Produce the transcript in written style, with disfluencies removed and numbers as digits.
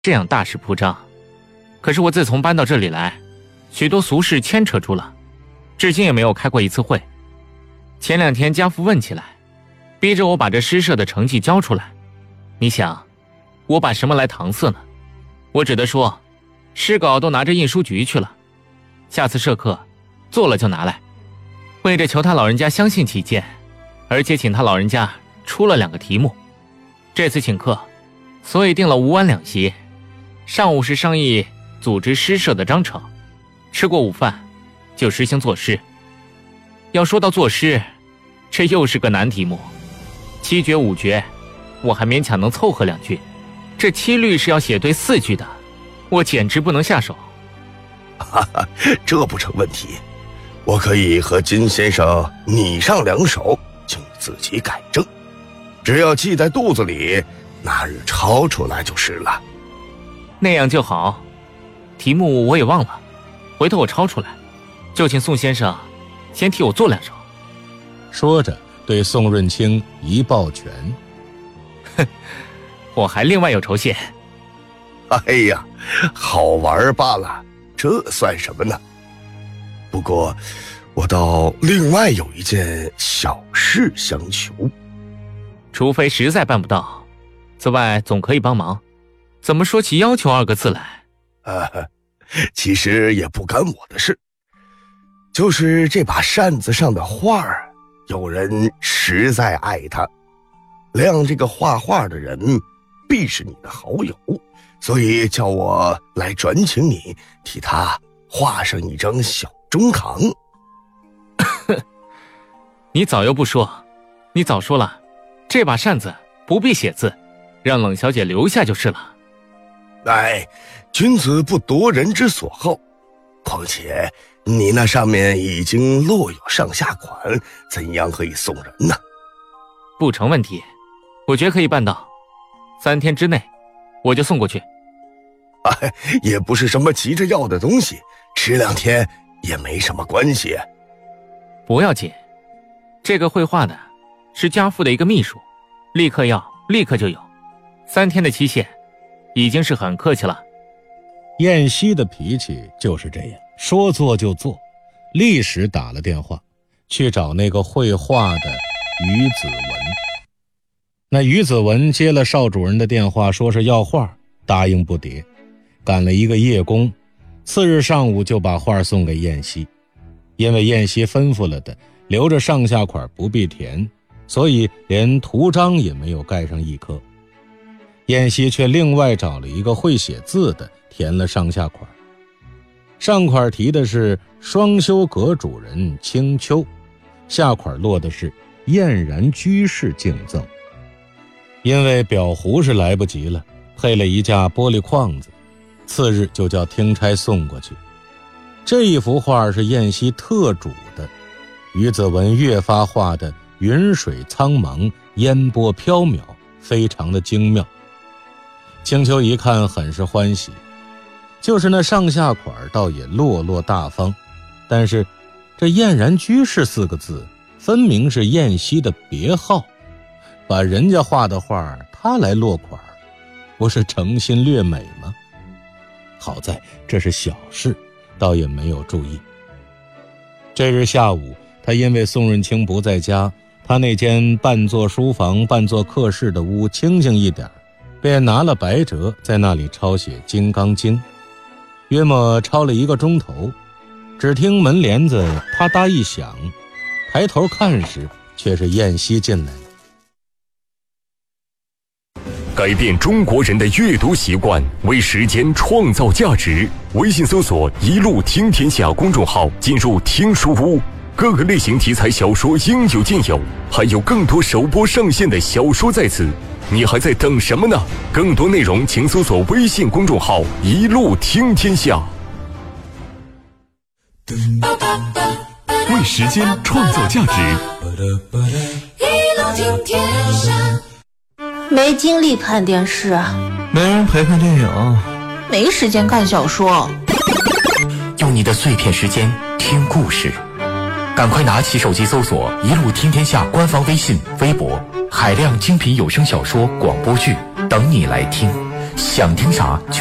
这样大事铺张。可是我自从搬到这里来，许多俗事牵扯住了，至今也没有开过一次会。前2天家父问起来，逼着我把这诗社的成绩交出来。你想，我把什么来搪塞呢？我只得说，诗稿都拿着印书局去了，下次社课做了就拿来。为着求他老人家相信起见，而且请他老人家出了2个题目。这次请客，所以定了5晚2席。上午是商议组织诗社的章程，吃过午饭就实行作诗。要说到作诗，这又是个难题目。7绝5绝，我还勉强能凑合2句，这7律是要写对4句的，我简直不能下手。 哈哈，这不成问题，我可以和金先生拟上2首，请你自己改正，只要记在肚子里，那日抄出来就是了。 那样就好，题目我也忘了，回头我抄出来，就请宋先生先替我做2首。 说着对宋润清一抱拳。 哼，我还另外有酬谢。 哎呀，好玩罢了，这算什么呢？不过我倒另外有一件小事相求。 除非实在办不到，此外总可以帮忙。怎么说起要求2个字来？ 其实也不干我的事，就是这把扇子上的画儿，有人实在爱它，谅这个画画的人必是你的好友，所以叫我来转请你替他画上一张小中堂。 你早又不说，你早说了，这把扇子不必写字，让冷小姐留下就是了。 哎，君子不夺人之所好，况且你那上面已经落有上下款，怎样可以送人呢？ 不成问题，我觉可以办到，3天之内我就送过去。 哎，也不是什么急着要的东西，迟2天也没什么关系。 不要紧，这个绘画的是家父的一个秘书，立刻要，立刻就有，3天的期限已经是很客气了。 燕西的脾气就是这样，说做就做，立时打了电话去找那个绘画的于子文。那于子文接了邵主任的电话，说是要画，答应不迭，赶了一个夜工，次日上午就把画送给燕西。因为燕西吩咐了的，留着上下款不必填，所以连图章也没有盖上一颗。燕西却另外找了一个会写字的，填了上下款。上款提的是双修阁主人清秋，下款落的是燕然居士敬赠。因为裱糊是来不及了，配了一架玻璃框子，次日就叫听差送过去。这一幅画是燕西特主的，于子文越发画的云水苍茫，烟波飘渺，非常的精妙。清秋一看很是欢喜，就是那上下款倒也落落大方，但是这燕然居士4个字分明是燕西的别号，把人家画的画他来落款，不是诚心略美吗？好在这是小事，倒也没有注意。这日下午，他因为宋润清不在家，他那间半做书房半做客室的屋清静一点，便拿了白折在那里抄写《金刚经》，约莫抄了1个钟头，只听门帘子啪嗒一响，抬头看时，却是燕西进来了。 改变中国人的阅读习惯，为时间创造价值。微信搜索“一路听天下”公众号，进入听书屋，各个类型题材小说应有尽有，还有更多首播上线的小说在此。你还在等什么呢？更多内容请搜索微信公众号“一路听天下”。为时间创造价值， 一路听天下。没精力看电视， 没人陪看电影， 没时间看小说， 用你的碎片时间听故事，赶快拿起手机搜索“一路听天下”官方微信、微博，海量精品有声小说、广播剧等你来听。 想听啥